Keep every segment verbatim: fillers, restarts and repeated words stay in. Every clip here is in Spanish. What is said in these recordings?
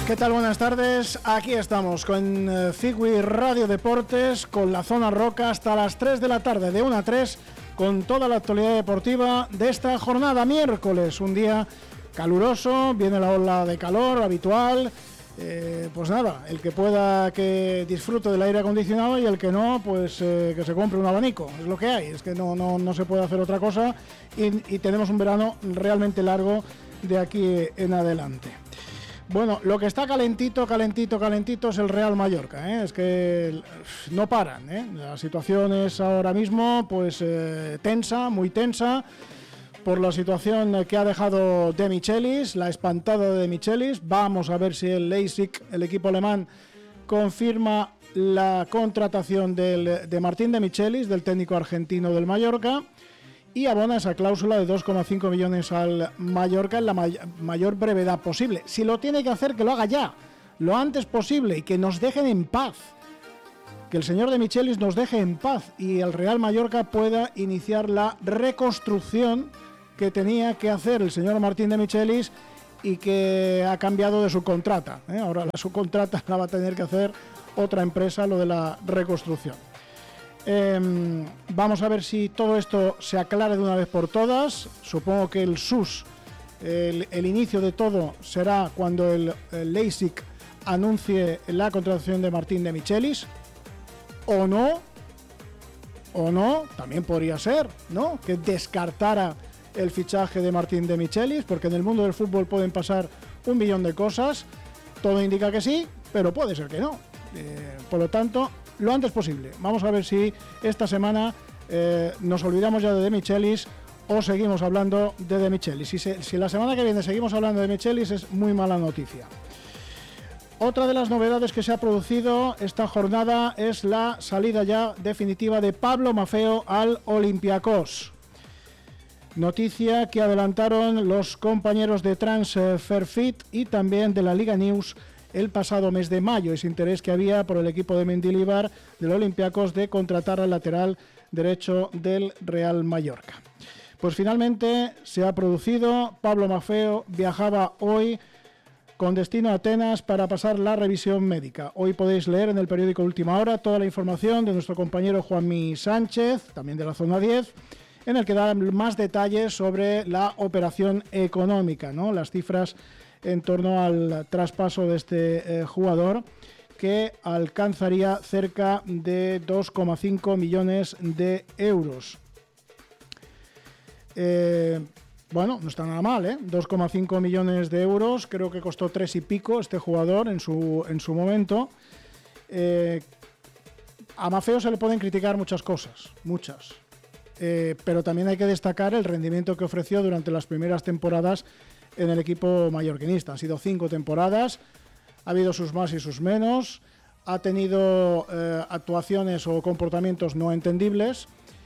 ¿Qué tal? Buenas tardes. Aquí estamos con eh, Cigui Radio Deportes, con la Zona Roca hasta las tres de la tarde, de una a tres, con toda la actualidad deportiva de esta jornada miércoles. Un día caluroso, viene la ola de calor habitual. Eh, pues nada, el que pueda que disfrute del aire acondicionado y el que no, pues eh, que se compre un abanico. Es lo que hay, es que no, no, no se puede hacer otra cosa y, y tenemos un verano realmente largo de aquí en adelante. Bueno, lo que está calentito, calentito, calentito es el Real Mallorca, ¿eh? Es que no paran, ¿eh? La situación es ahora mismo pues eh, tensa, muy tensa, por la situación que ha dejado De Michelis, la espantada de De Michelis. Vamos a ver si el Leipzig, el equipo alemán, confirma la contratación del, de Martín De Michelis, del técnico argentino del Mallorca, y abona esa cláusula de dos coma cinco millones al Mallorca en la may- mayor brevedad posible. Si lo tiene que hacer, que lo haga ya, lo antes posible, y que nos dejen en paz. Que el señor De Michelis nos deje en paz y el Real Mallorca pueda iniciar la reconstrucción que tenía que hacer el señor Martín De Michelis y que ha cambiado de subcontrata, ¿eh? Ahora la subcontrata la va a tener que hacer otra empresa, lo de la reconstrucción. Eh, vamos a ver si todo esto se aclara de una vez por todas. Supongo que el S U S, el, el inicio de todo será cuando el, el Leipzig anuncie la contratación de Martín De Michelis, o no, o no, también podría ser, ¿no?, que descartara el fichaje de Martín De Michelis, porque en el mundo del fútbol pueden pasar un millón de cosas. Todo indica que sí, pero puede ser que no. Eh, por lo tanto, lo antes posible. Vamos a ver si esta semana eh, nos olvidamos ya de De Michelis o seguimos hablando de De Michelis. Si, se, si la semana que viene seguimos hablando de De Michelis, es muy mala noticia. Otra de las novedades que se ha producido esta jornada es la salida ya definitiva de Pablo Maffeo al Olympiacos. Noticia que adelantaron los compañeros de Transferfit y también de la Liga News el pasado mes de mayo, ese interés que había por el equipo de Mendilibar del Olympiacos de contratar al lateral derecho del Real Mallorca. Pues finalmente se ha producido. Pablo Maffeo viajaba hoy con destino a Atenas para pasar la revisión médica. Hoy podéis leer en el periódico Última Hora toda la información de nuestro compañero Juanmi Sánchez, también de la Zona diez, en el que da más detalles sobre la operación económica, ¿no?, las cifras en torno al traspaso de este eh, jugador, que alcanzaría cerca de dos coma cinco millones de euros. Eh, bueno, no está nada mal, ¿eh? dos coma cinco millones de euros, creo que costó tres y pico este jugador en su, en su momento. Eh, a Maffeo se le pueden criticar muchas cosas, muchas. Eh, pero también hay que destacar el rendimiento que ofreció durante las primeras temporadas en el equipo mallorquinista. Han sido cinco temporadas, ha habido sus más y sus menos, ha tenido eh, actuaciones o comportamientos no entendibles,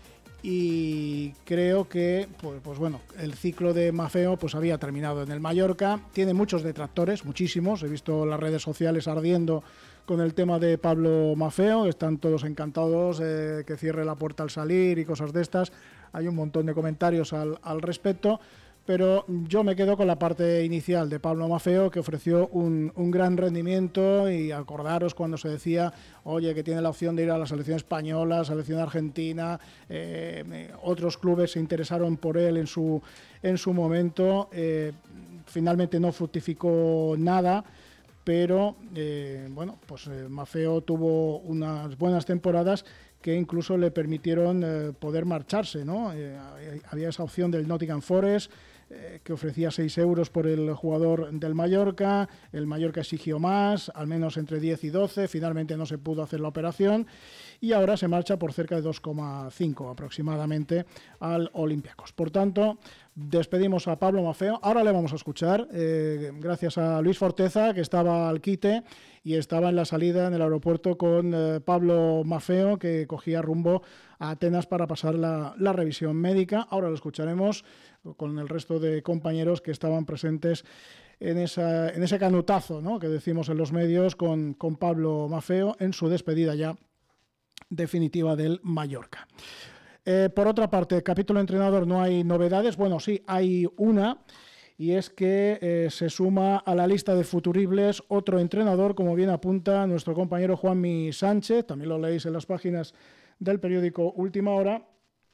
y creo que pues, pues bueno, el ciclo de Maffeo pues había terminado en el Mallorca. Tiene muchos detractores, muchísimos. He visto las redes sociales ardiendo con el tema de Pablo Maffeo, están todos encantados, eh, que cierre la puerta al salir y cosas de estas. Hay un montón de comentarios al, al respecto, pero yo me quedo con la parte inicial de Pablo Maffeo, que ofreció un, un gran rendimiento. Y acordaros cuando se decía, oye, que tiene la opción de ir a la selección española, selección argentina, eh, otros clubes se interesaron por él en su, en su momento. Eh, finalmente no fructificó nada, pero eh, bueno, pues eh, Maffeo tuvo unas buenas temporadas que incluso le permitieron eh, poder marcharse, ¿no? Eh, había esa opción del Nottingham Forest, eh, que ofrecía seis euros por el jugador del Mallorca. El Mallorca exigió más, al menos entre diez y doce, finalmente no se pudo hacer la operación, y ahora se marcha por cerca de dos coma cinco aproximadamente al Olympiacos. Por tanto, despedimos a Pablo Maffeo. Ahora le vamos a escuchar, eh, gracias a Luis Forteza, que estaba al quite y estaba en la salida en el aeropuerto con eh, Pablo Maffeo, que cogía rumbo a Atenas para pasar la, la revisión médica. Ahora lo escucharemos con el resto de compañeros que estaban presentes en, esa, en ese canutazo, ¿no?, que decimos en los medios, con, con Pablo Maffeo en su despedida ya definitiva del Mallorca. Eh, por otra parte, capítulo entrenador, no hay novedades. Bueno, sí, hay una, y es que eh, se suma a la lista de futuribles otro entrenador, como bien apunta nuestro compañero Juanmi Sánchez, también lo leéis en las páginas del periódico Última Hora,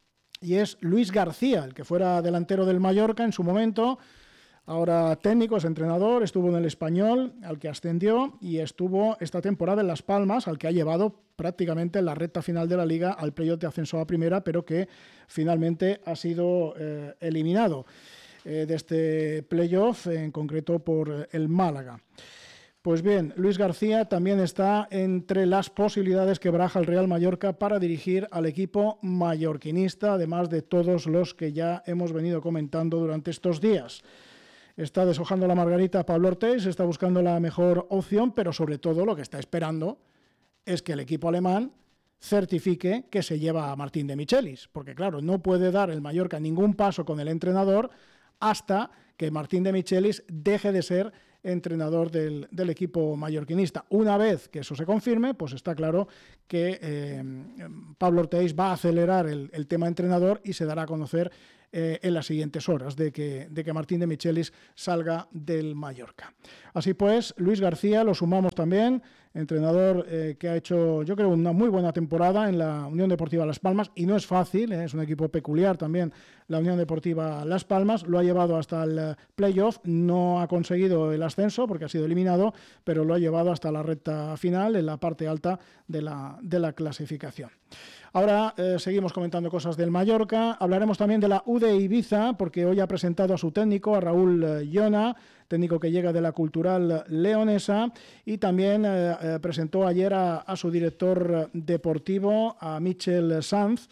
y es Luis García, el que fuera delantero del Mallorca en su momento, ahora técnico, es entrenador, estuvo en el Español, al que ascendió, y estuvo esta temporada en Las Palmas, al que ha llevado prácticamente en la recta final de la Liga al playoff de ascenso a Primera, pero que finalmente ha sido eh, eliminado eh, de este playoff, en concreto por el Málaga. Pues bien, Luis García también está entre las posibilidades que baraja el Real Mallorca para dirigir al equipo mallorquinista, además de todos los que ya hemos venido comentando durante estos días. Está deshojando la margarita Pablo Ortéis, está buscando la mejor opción, pero sobre todo lo que está esperando es que el equipo alemán certifique que se lleva a Martín de Michelis, porque claro, no puede dar el Mallorca ningún paso con el entrenador hasta que Martín de Michelis deje de ser entrenador del, del equipo mallorquinista. Una vez que eso se confirme, pues está claro que eh, Pablo Ortéis va a acelerar el, el tema entrenador y se dará a conocer eh, en las siguientes horas de que, de que Martín de Michelis salga del Mallorca. Así pues, Luis García lo sumamos también, entrenador eh, que ha hecho, yo creo, una muy buena temporada en la Unión Deportiva Las Palmas, y no es fácil, eh, es un equipo peculiar también la Unión Deportiva Las Palmas, lo ha llevado hasta el playoff, no ha conseguido el ascenso porque ha sido eliminado, pero lo ha llevado hasta la recta final, en la parte alta de la, de la clasificación. Ahora eh, seguimos comentando cosas del Mallorca, hablaremos también de la U D Ibiza, porque hoy ha presentado a su técnico, a Raúl eh, Llona, técnico que llega de la Cultural Leonesa, y también eh, eh, presentó ayer a, a su director deportivo, a Michel Sanz.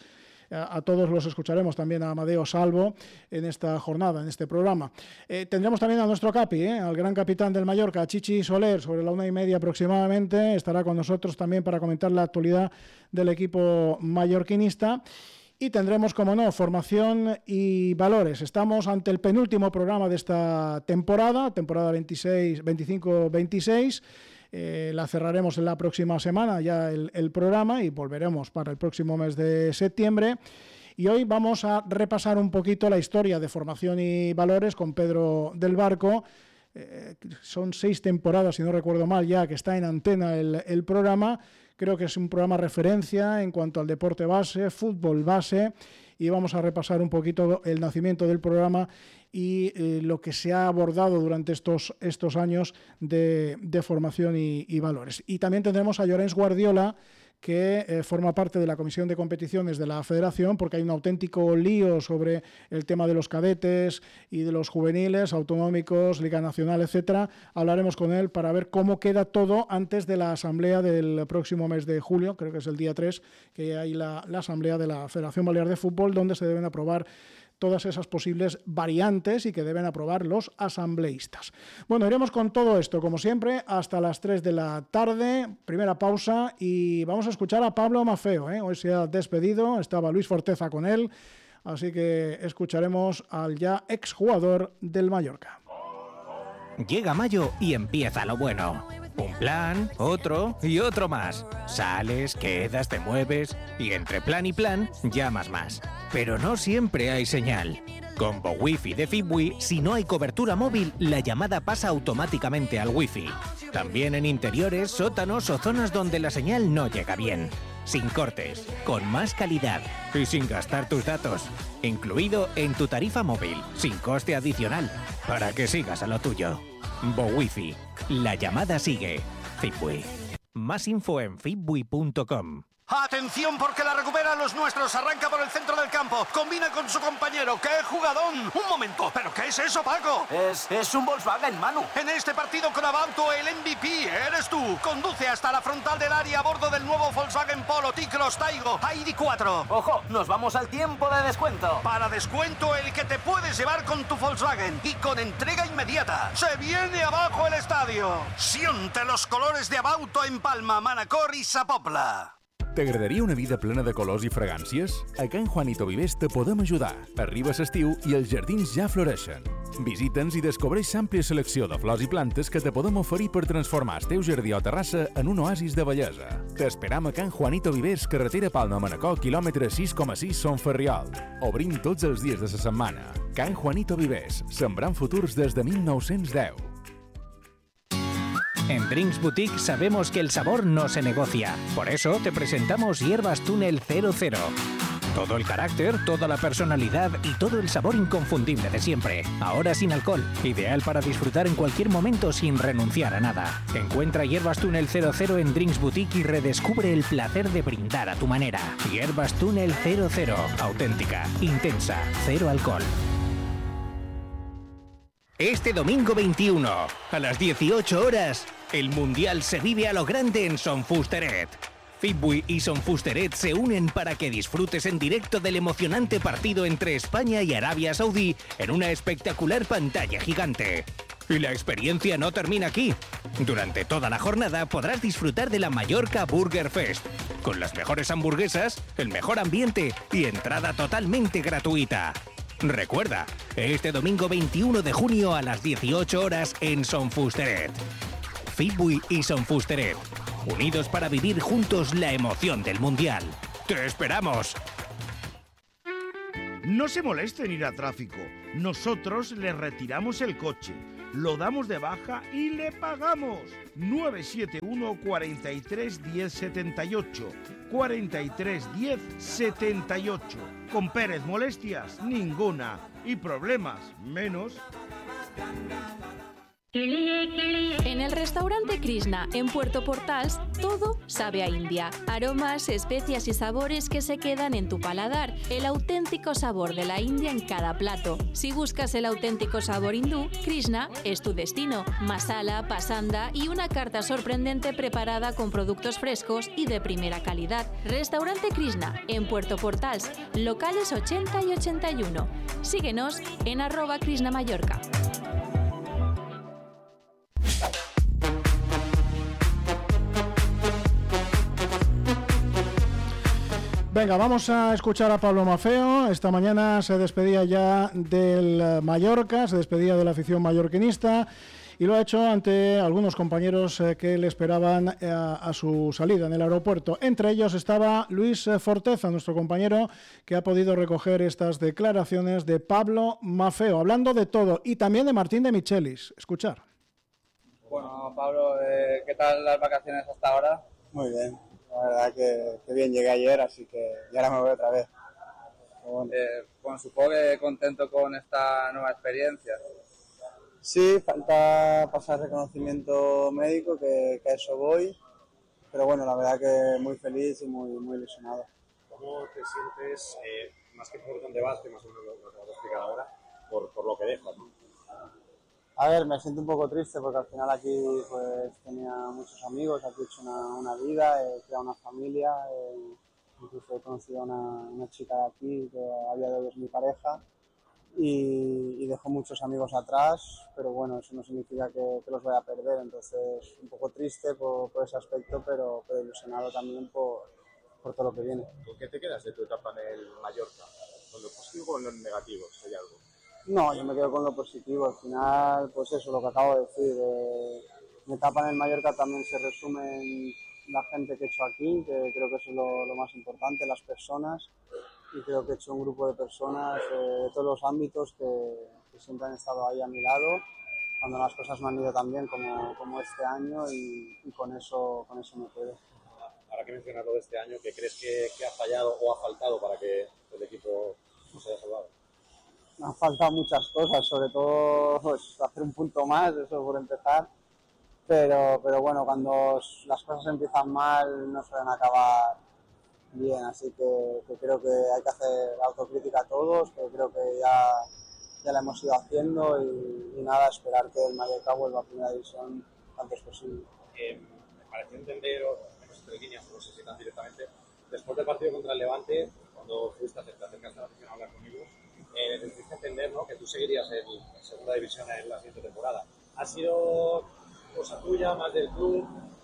A todos los escucharemos, también a Amadeo Salvo en esta jornada, en este programa. Eh, tendremos también a nuestro capi, eh, al gran capitán del Mallorca, Chichi Soler, sobre la una y media aproximadamente. Estará con nosotros también para comentar la actualidad del equipo mallorquinista. Y tendremos, como no, formación y valores. Estamos ante el penúltimo programa de esta temporada, temporada veintiséis, veinticinco veintiséis. Eh, la cerraremos en la próxima semana ya el, el programa y volveremos para el próximo mes de septiembre. Y hoy vamos a repasar un poquito la historia de formación y valores con Pedro del Barco. Eh, son seis temporadas, si no recuerdo mal, ya que está en antena el, el programa. Creo que es un programa referencia en cuanto al deporte base, fútbol base, y vamos a repasar un poquito el nacimiento del programa y eh, lo que se ha abordado durante estos, estos años de, de formación y, y valores. Y también tendremos a Llorenç Guardiola, que eh, forma parte de la Comisión de Competiciones de la Federación, porque hay un auténtico lío sobre el tema de los cadetes y de los juveniles, autonómicos, Liga Nacional, etcétera. Hablaremos con él para ver cómo queda todo antes de la asamblea del próximo mes de julio, creo que es el día tres, que hay la, la asamblea de la Federación Balear de Fútbol, donde se deben aprobar todas esas posibles variantes y que deben aprobar los asambleístas. Bueno, iremos con todo esto, como siempre, hasta las tres de la tarde, primera pausa, y vamos a escuchar a Pablo Mafeo, ¿eh? Hoy se ha despedido, estaba Luis Forteza con él, así que escucharemos al ya exjugador del Mallorca. Llega mayo y empieza lo bueno. Un plan, otro y otro más. Sales, quedas, te mueves y entre plan y plan llamas más. Pero no siempre hay señal. Con BoWiFi de Fibwi, si no hay cobertura móvil, la llamada pasa automáticamente al Wi-Fi. También en interiores, sótanos o zonas donde la señal no llega bien. Sin cortes, con más calidad y sin gastar tus datos. Incluido en tu tarifa móvil, sin coste adicional, para que sigas a lo tuyo. BoWiFi. La llamada sigue. Fibwi. Más info en fibwi punto com. ¡Atención porque la recuperan los nuestros! Arranca por el centro del campo, combina con su compañero. ¡Qué jugadón! ¡Un momento! ¿Pero qué es eso, Paco? Es, es un Volkswagen, Manu. En este partido con Abauto, el M V P eres tú. Conduce hasta la frontal del área a bordo del nuevo Volkswagen Polo T-Cross Taigo I D cuatro. ¡Ojo! Nos vamos al tiempo de descuento. Para descuento el que te puedes llevar con tu Volkswagen y con entrega inmediata. ¡Se viene abajo el estadio! Siente los colores de Abauto en Palma, Manacor y Sapopla. T'agradaria una vida plena de colors i fragàncies? A Can Juanito Vivers te podem ajudar. Arriba l'estiu i els jardins ja floreixen. Visita'ns i descobreix l'àmplia selecció de flors i plantes que te podem oferir per transformar el teu jardí o terrassa en un oasis de bellesa. T'esperam a Can Juanito Vivers, carretera Palma-Manacor, quilòmetre sis coma sis Son Ferriol. Obrim tots els dies de la setmana. Can Juanito Vivers, sembrant futurs des de mil nou-cents deu. En Drinks Boutique sabemos que el sabor no se negocia. Por eso te presentamos Hierbas Túnel cero cero. Todo el carácter, toda la personalidad y todo el sabor inconfundible de siempre. Ahora sin alcohol. Ideal para disfrutar en cualquier momento sin renunciar a nada. Encuentra Hierbas Túnel cero cero en Drinks Boutique y redescubre el placer de brindar a tu manera. Hierbas Túnel cero cero. Auténtica, intensa, cero alcohol. Este domingo veintiuno, a las dieciocho horas, el Mundial se vive a lo grande en Son Fusteret. Fitbui y Son Fusteret se unen para que disfrutes en directo del emocionante partido entre España y Arabia Saudí en una espectacular pantalla gigante. Y la experiencia no termina aquí. Durante toda la jornada podrás disfrutar de la Mallorca Burger Fest, con las mejores hamburguesas, el mejor ambiente y entrada totalmente gratuita. Recuerda, este domingo veintiuno de junio a las dieciocho horas en Son Fusteret. Fitbui y Son Fusteret, unidos para vivir juntos la emoción del Mundial. ¡Te esperamos! No se moleste en ir a tráfico. Nosotros le retiramos el coche, lo damos de baja y le pagamos. nueve siete uno, cuatro tres, uno cero siete ocho. cuatro tres, uno cero siete ocho. Con Pérez, molestias ninguna. Y problemas menos. En el restaurante Krishna, en Puerto Portals, todo sabe a India. Aromas, especias y sabores que se quedan en tu paladar. El auténtico sabor de la India en cada plato. Si buscas el auténtico sabor hindú, Krishna es tu destino. Masala, pasanda y una carta sorprendente preparada con productos frescos y de primera calidad. Restaurante Krishna, en Puerto Portals, locales ochenta y ochenta y uno. Síguenos en arroba Krishna Mallorca. Venga, vamos a escuchar a Pablo Maffeo. Esta mañana se despedía ya del Mallorca, se despedía de la afición mallorquinista y lo ha hecho ante algunos compañeros que le esperaban a, a su salida en el aeropuerto. Entre ellos estaba Luis Forteza, nuestro compañero, que ha podido recoger estas declaraciones de Pablo Maffeo, hablando de todo y también de Martín de Michelis. Escuchar. Bueno, Pablo, eh, ¿qué tal las vacaciones hasta ahora? Muy bien. La verdad que, que bien, llegué ayer, así que ya ahora me voy otra vez. Bueno. Eh, bueno, supongo que contento con esta nueva experiencia. Sí, falta pasar reconocimiento médico, que, que a eso voy, pero bueno, la verdad que muy feliz y muy, muy ilusionado. ¿Cómo te sientes, eh, más que por dónde vas, que más o menos lo, lo que vas a explicar ahora, por, por lo que dejas, ¿no? A ver, me siento un poco triste porque al final aquí pues tenía muchos amigos, aquí he hecho una, una vida, he creado una familia, eh, incluso he conocido a una, una chica de aquí que a día de hoy es mi pareja y, y dejo muchos amigos atrás, pero bueno, eso no significa que, que los vaya a perder, entonces un poco triste por, por ese aspecto, pero, pero ilusionado también por, por todo lo que viene. ¿Con qué te quedas de tu etapa en el Mallorca? ¿Con lo positivo o en lo negativo? Si hay algo. No, yo me quedo con lo positivo. Al final, pues eso, lo que acabo de decir. Eh, mi etapa en el Mallorca también se resume en la gente que he hecho aquí, que creo que eso es lo, lo más importante, las personas. Y creo que he hecho un grupo de personas eh, de todos los ámbitos que, que siempre han estado ahí a mi lado, cuando las cosas me han ido tan bien como, como este año y, y con eso con eso me quedo. Ahora que mencionas lo de este año, ¿qué crees que, que ha fallado o ha faltado para que el equipo no se haya salvado? Me han faltado muchas cosas, sobre todo pues, hacer un punto más, eso por empezar, pero, pero bueno, cuando las cosas empiezan mal no suelen acabar bien, así que, que creo que hay que hacer autocrítica a todos, que creo que ya, ya la hemos ido haciendo y, y nada, esperar que el Mallorca vuelva a primera división antes posible. Eh, me pareció entender, o menos entre líneas, no sé si tan directamente, después del partido contra el Levante, cuando fuiste a acercarte a la afición a hablar conmigo, Eh, necesitaste entender, ¿no?, que tú seguirías en, en segunda división en la siguiente temporada. ¿Ha sido cosa tuya, más del club?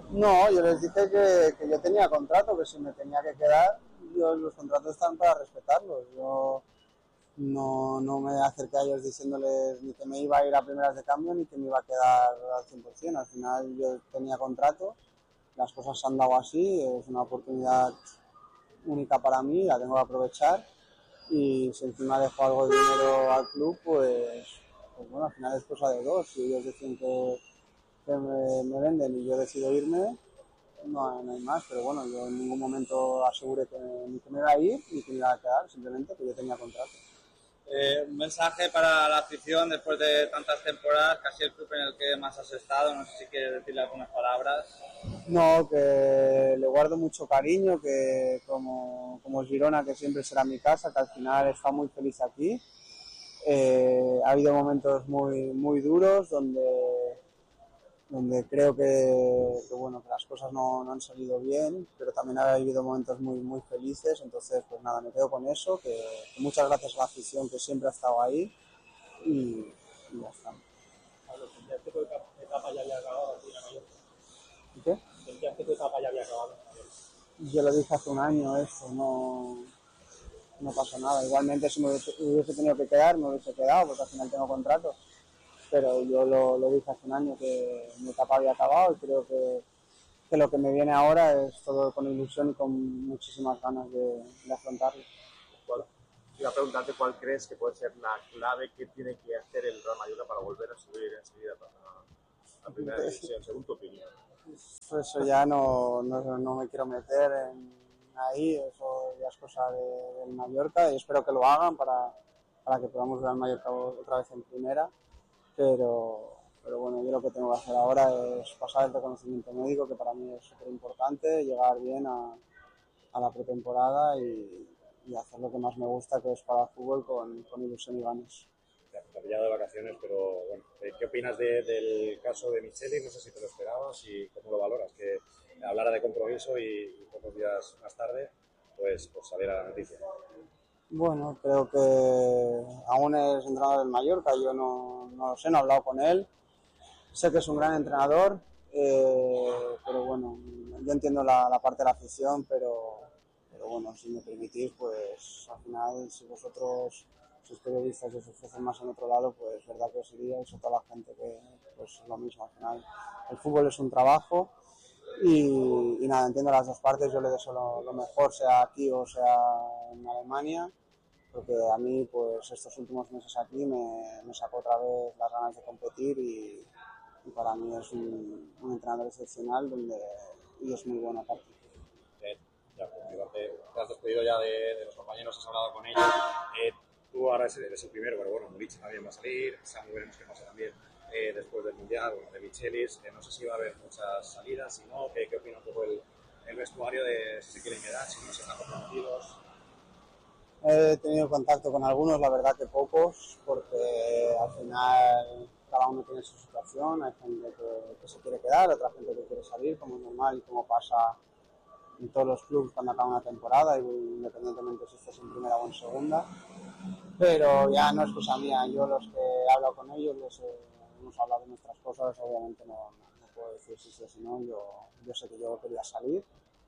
No, yo les dije que, que yo tenía contrato, que si me tenía que quedar, yo, los contratos están para respetarlos. Yo no, no me acerqué a ellos diciéndoles ni que me iba a ir a primeras de cambio ni que me iba a quedar al cien por ciento. Al final yo tenía contrato, las cosas se han dado así, es una oportunidad única para mí, la tengo que aprovechar y si encima dejo algo de dinero al club, pues, pues bueno, al final es cosa de dos. Si ellos deciden que, que me, me venden y yo decido irme, no, no hay más, pero bueno, yo en ningún momento aseguré que ni que me iba a ir ni que me iba a quedar, simplemente que yo tenía contrato. Eh, un mensaje para la afición después de tantas temporadas, casi el club en el que más has estado, no sé si quieres decirle algunas palabras. No, que le guardo mucho cariño, que como, como Girona, que siempre será mi casa, que al final está muy feliz aquí. Eh, ha habido momentos muy, muy duros donde, donde creo que, que, bueno, que las cosas no, no han salido bien, pero también ha habido momentos muy, muy felices, entonces pues nada, me quedo con eso, que, que muchas gracias a la afición que siempre ha estado ahí y, y ya está. ¿Sentías que tu etapa ya había acabado aquí en Mallorca? ¿Y qué? ¿Sentías que tu etapa ya había acabado? Yo lo dije hace un año eso, no, no pasa nada. Igualmente si me hubiese, hubiese tenido que quedar, me hubiese quedado, porque al final tengo contrato. Pero yo lo, lo dije hace un año que mi etapa había acabado y creo que, que lo que me viene ahora es todo con ilusión y con muchísimas ganas de, de afrontarlo. Bueno, iba a preguntarte cuál crees que puede ser la clave que tiene que hacer el Real Mallorca para volver a subir enseguida a la primera división, según tu opinión. Pues eso ya no, no, no me quiero meter en ahí, eso ya es cosa de, del Mallorca y espero que lo hagan para, para que podamos ver al Mallorca otra vez en primera. Pero, pero bueno, yo lo que tengo que hacer ahora es pasar el reconocimiento médico, que para mí es súper importante, llegar bien a, a la pretemporada y, y hacer lo que más me gusta, que es jugar al fútbol con, con ilusión y ganas. Te has pillado de vacaciones, pero bueno, ¿qué opinas de, del caso de Micheli? No sé si te lo esperabas y cómo lo valoras, que hablara de compromiso y, y pocos días más tarde, pues, pues saliera la noticia. Bueno, creo que aún es entrenador del Mallorca, yo no, no lo sé, no he hablado con él. Sé que es un gran entrenador, eh, pero bueno, yo entiendo la, la parte de la afición, pero, pero bueno, si me permitís, pues al final, si vosotros sois periodistas y os ofrecen más en otro lado, pues verdad que os iría y sobre toda la gente que pues es lo mismo. Al final, el fútbol es un trabajo y, y nada, entiendo las dos partes, yo le deseo lo, lo mejor, sea aquí o sea en Alemania. Porque a mí, pues estos últimos meses aquí me, me sacó otra vez las ganas de competir y, y para mí es un, un entrenador excepcional donde, y es muy bueno aparte. Eh, ya, pues, te, te has despedido ya de, de los compañeros, has hablado con ellos. Eh, tú ahora eres el primero, pero bueno, Muric también va a salir, Samu veremos qué pasa también eh, después del Mundial, bueno, de Michelis. Eh, no sé si va a haber muchas salidas, si no, ¿qué, qué opina un poco el, el vestuario de si se quieren quedar, si no se están comprometidos? He tenido contacto con algunos, la verdad que pocos, porque al final cada uno tiene su situación, hay gente que, que se quiere quedar, otra gente que quiere salir, como es normal y como pasa en todos los clubes cuando acaba una temporada, independientemente si estés en primera o en segunda. Pero ya no es cosa mía, yo los que he hablado con ellos, les he, hemos hablado de nuestras cosas, obviamente no, no, no puedo decir si sí o si no, yo, yo sé que yo quería salir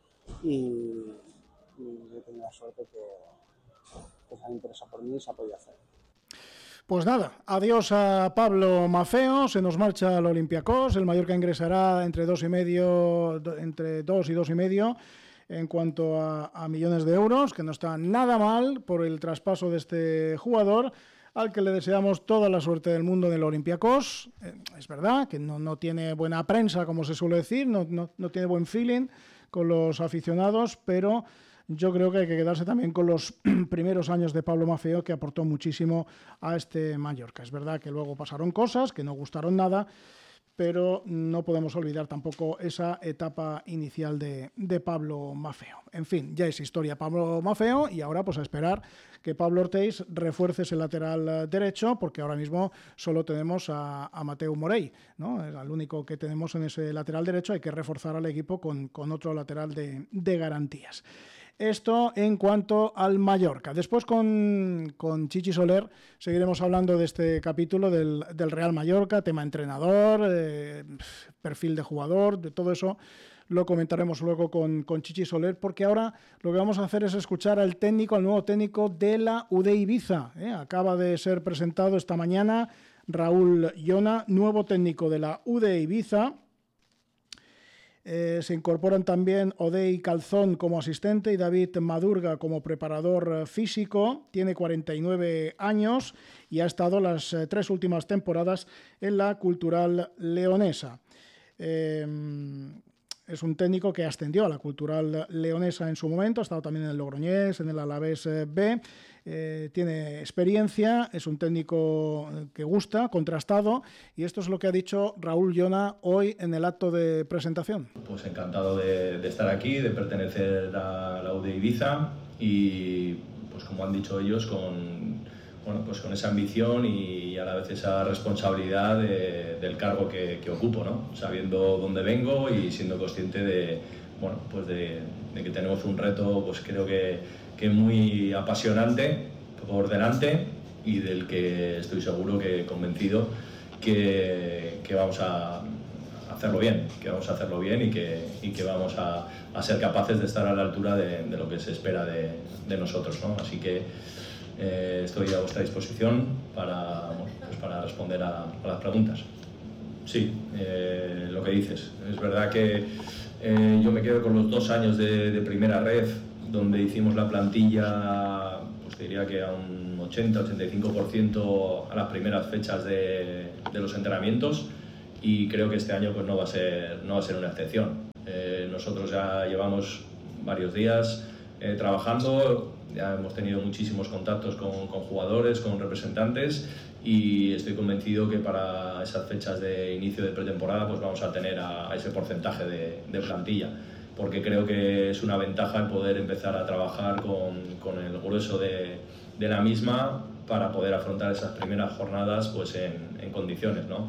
y, y he tenido la suerte que que se interesa por mí y se ha podido hacer. Pues nada, adiós a Pablo Maffeo, se nos marcha al Olympiacos, el Mallorca ingresará entre dos y medio, entre dos y dos y medio en cuanto a, a millones de euros, que no está nada mal por el traspaso de este jugador, al que le deseamos toda la suerte del mundo en el Olympiacos. Eh, es verdad que no, no tiene buena prensa, como se suele decir, no, no, no tiene buen feeling con los aficionados, pero yo creo que hay que quedarse también con los primeros años de Pablo Maffeo, que aportó muchísimo a este Mallorca. Es verdad que luego pasaron cosas que no gustaron nada, pero no podemos olvidar tampoco esa etapa inicial de, de Pablo Maffeo. En fin, ya es historia Pablo Maffeo y ahora pues a esperar que Pablo Ortiz refuerce ese lateral derecho, porque ahora mismo solo tenemos a, a Mateu Morey, ¿no? Es el único que tenemos en ese lateral derecho, hay que reforzar al equipo con, con otro lateral de, de garantías. esto en cuanto al Mallorca. Después con, con Chichi Soler seguiremos hablando de este capítulo del, del Real Mallorca, tema entrenador, eh, perfil de jugador, de todo eso lo comentaremos luego con, con Chichi Soler, porque ahora lo que vamos a hacer es escuchar al técnico, al nuevo técnico de la U D Ibiza. ¿eh? Acaba de ser presentado esta mañana Raúl Llona, nuevo técnico de la U D Ibiza. Eh, se incorporan también Odey Calzón como asistente y David Madurga como preparador físico. Tiene cuarenta y nueve años y ha estado las eh, tres últimas temporadas en la Cultural Leonesa. Eh, es un técnico que ascendió a la Cultural Leonesa en su momento, ha estado también en el Logroñés, en el Alavés B. Eh, tiene experiencia, es un técnico que gusta, contrastado, y esto es lo que ha dicho Raúl Llona hoy en el acto de presentación. Pues encantado de, de estar aquí, de pertenecer a la U D Ibiza y, pues como han dicho ellos, con, bueno, pues con esa ambición y a la vez esa responsabilidad de, del cargo que, que ocupo, ¿no? Sabiendo dónde vengo y siendo consciente de, bueno, pues de, de que tenemos un reto, pues creo que que es muy apasionante por delante y del que estoy seguro que convencido que, que vamos a hacerlo bien, que vamos a hacerlo bien y que, y que vamos a, a ser capaces de estar a la altura de, de lo que se espera de, de nosotros, ¿no? Así que eh, estoy a vuestra disposición para, bueno, pues para responder a, a las preguntas. Sí, eh, lo que dices, es verdad que eh, yo me quedo con los dos años de, de primera red, donde hicimos la plantilla, pues diría que a un ochenta a ochenta y cinco por ciento a las primeras fechas de, de los entrenamientos, y creo que este año pues no va a ser, no va a ser una excepción. Eh, nosotros ya llevamos varios días eh, trabajando, ya hemos tenido muchísimos contactos con, con jugadores, con representantes, y estoy convencido que para esas fechas de inicio de pretemporada pues vamos a tener a, a ese porcentaje de, de plantilla, porque creo que es una ventaja el poder empezar a trabajar con, con el grueso de, de la misma para poder afrontar esas primeras jornadas pues en, en condiciones, ¿no?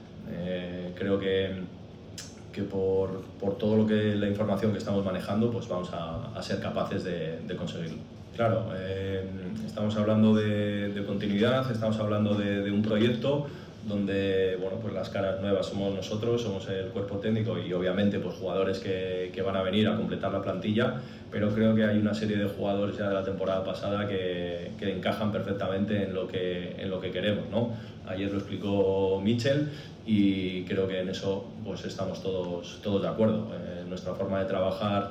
Eh, creo que, que por, por todo lo que la información que estamos manejando pues vamos a, a ser capaces de, de conseguirlo. Claro, eh, estamos hablando de, de continuidad, estamos hablando de, de un proyecto donde, bueno, pues las caras nuevas somos nosotros, somos el cuerpo técnico y obviamente pues jugadores que, que van a venir a completar la plantilla, pero creo que hay una serie de jugadores ya de la temporada pasada que, que encajan perfectamente en lo que, en lo que queremos, ¿no? Ayer lo explicó Michel y creo que en eso pues estamos todos, todos de acuerdo. Eh, nuestra forma de trabajar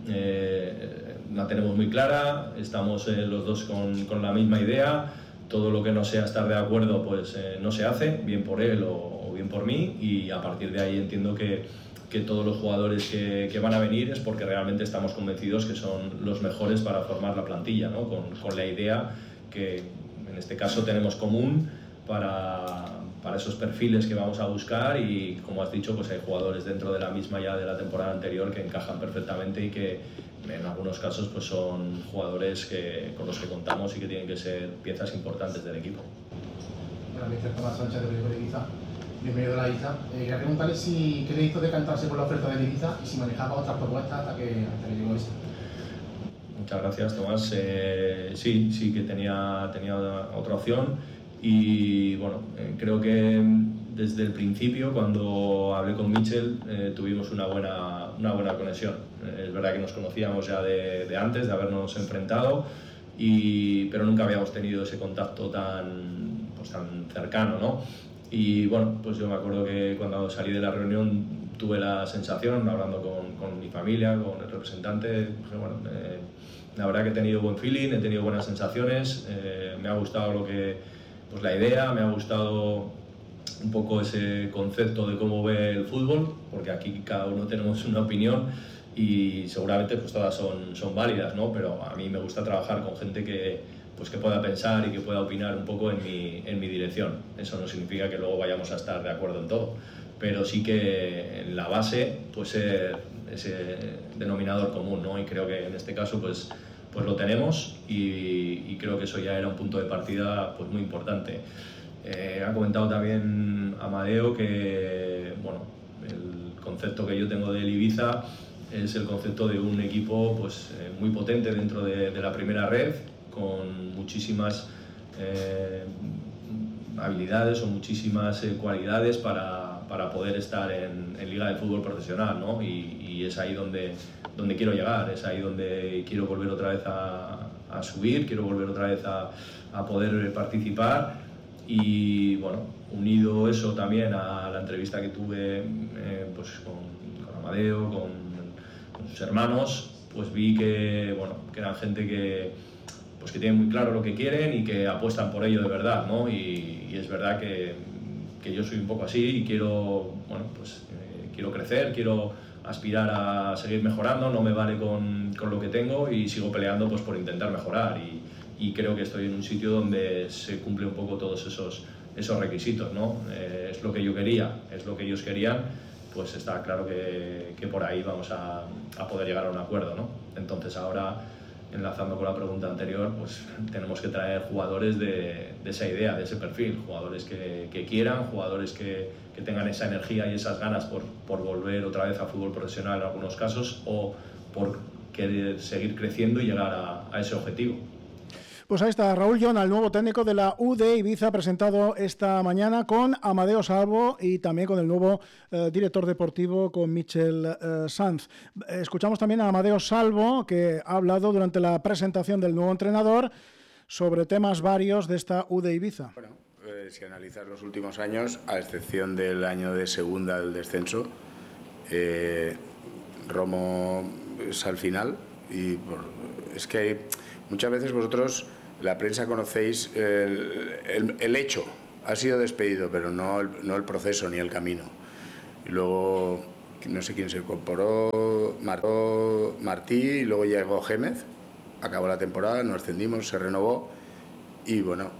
eh, la tenemos muy clara, estamos eh, los dos con, con la misma idea. Todo lo que no sea estar de acuerdo pues eh, no se hace, bien por él o, o bien por mí, y a partir de ahí entiendo que, que todos los jugadores que, que van a venir es porque realmente estamos convencidos que son los mejores para formar la plantilla, ¿no? con, con la idea que en este caso tenemos común para, para esos perfiles que vamos a buscar, y como has dicho pues hay jugadores dentro de la misma ya de la temporada anterior que encajan perfectamente y que en algunos casos pues son jugadores que, con los que contamos y que tienen que ser piezas importantes del equipo. Hola, mister Tomás Sánchez de Periódico de Ibiza, bienvenido a la Ibiza. Eh, quería preguntarle si qué le hizo decantarse por la oferta de Ibiza y si manejaba otras propuestas hasta que, hasta que llegó esta. Muchas gracias, Tomás. Eh, sí, sí que tenía, tenía otra opción y bueno, eh, creo que desde el principio, cuando hablé con Michel, eh, tuvimos una buena, una buena conexión. Eh, es verdad que nos conocíamos ya de, de antes, de habernos enfrentado, y, pero nunca habíamos tenido ese contacto tan, pues, tan cercano, ¿no? Y bueno, pues yo me acuerdo que cuando salí de la reunión tuve la sensación, hablando con, con mi familia, con el representante, pues, bueno, eh, la verdad que he tenido buen feeling, he tenido buenas sensaciones, eh, me ha gustado lo que, pues, la idea, me ha gustado un poco ese concepto de cómo ve el fútbol, porque aquí cada uno tenemos una opinión y seguramente pues todas son, son válidas, ¿no? Pero a mí me gusta trabajar con gente que, pues, que pueda pensar y que pueda opinar un poco en mi, en mi dirección. Eso no significa que luego vayamos a estar de acuerdo en todo, pero sí que en la base pues ser ese denominador común, ¿no? Y creo que en este caso pues, pues lo tenemos y, y creo que eso ya era un punto de partida pues muy importante. Eh, ha comentado también Amadeo que, bueno, el concepto que yo tengo del Ibiza es el concepto de un equipo pues, eh, muy potente dentro de, de la primera red, con muchísimas eh, habilidades o muchísimas eh, cualidades para, para poder estar en, en Liga de Fútbol Profesional, ¿no? y, y es ahí donde, donde quiero llegar, es ahí donde quiero volver otra vez a, a subir, quiero volver otra vez a, a poder participar. Y bueno, unido eso también a la entrevista que tuve eh, pues con, con Amadeo, con, con sus hermanos, pues vi que, bueno, que eran gente que, pues que tienen muy claro lo que quieren y que apuestan por ello de verdad, ¿no? Y, y es verdad que, que yo soy un poco así y quiero, bueno, pues, eh, quiero crecer, quiero aspirar a seguir mejorando, no me vale con, con lo que tengo y sigo peleando pues, por intentar mejorar. Y, y creo que estoy en un sitio donde se cumple un poco todos esos, esos requisitos, ¿no? Eh, es lo que yo quería, es lo que ellos querían, pues está claro que, que por ahí vamos a, a poder llegar a un acuerdo, ¿no? Entonces ahora, enlazando con la pregunta anterior, pues tenemos que traer jugadores de, de esa idea, de ese perfil, jugadores que, que quieran, jugadores que, que tengan esa energía y esas ganas por, por volver otra vez a fútbol profesional en algunos casos o por querer seguir creciendo y llegar a, a ese objetivo. Pues ahí está Raúl Llona, el nuevo técnico de la U D Ibiza, presentado esta mañana con Amadeo Salvo y también con el nuevo eh, director deportivo, con Michel eh, Sanz. Escuchamos también a Amadeo Salvo, que ha hablado durante la presentación del nuevo entrenador sobre temas varios de esta U D Ibiza. Bueno, eh, si analizas los últimos años, a excepción del año de segunda del descenso, eh, Romo es al final y por, es que hay, muchas veces vosotros, la prensa, conocéis el, el, el hecho, ha sido despedido, pero no el, no el proceso ni el camino. Y luego, no sé quién se incorporó, Martó, Martí, y luego llegó Gémez, acabó la temporada, nos ascendimos, se renovó, y bueno,